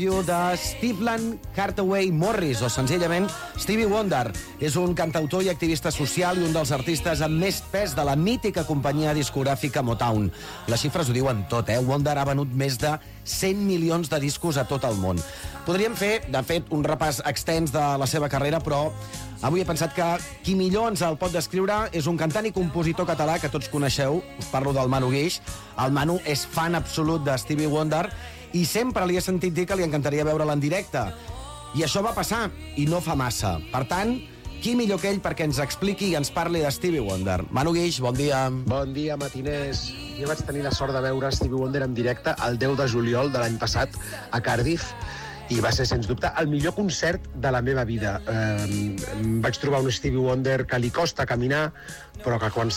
de Stephen Hardaway Morris, o senzillament Stevie Wonder. És un cantautor i activista social i un dels artistes amb més pes de la mítica companyia discogràfica Motown. Les xifres ho diuen tot, Wonder ha venut més de 100 milions de discos a tot el món. Podríem fer, de fet, un repàs extens de la seva carrera, però avui he pensat que qui millor ens el pot descriure és un cantant i compositor català que tots coneixeu. Us parlo del Manu Guix. El Manu és fan absolut de Stevie Wonder i sempre li he sentit dir que li encantaria veure'l en directe. I això va passar, i no fa massa. Per tant, qui millor que ell perquè ens expliqui i ens parli de Stevie Wonder? Manu Guix, bon dia. Bon dia, matiners. Jo vaig tenir la sort de veure Stevie Wonder en directe el 10 de juliol de l'any passat a Cardiff, i va ser, sens dubte, el millor concert de la meva vida. Vaig trobar un Stevie Wonder que li costa caminar, però que quan